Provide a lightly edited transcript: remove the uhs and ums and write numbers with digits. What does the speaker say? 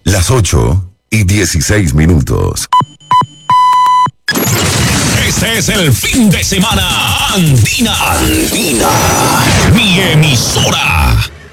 Las 8:16. Este es el fin de semana Andina. Mi emisora.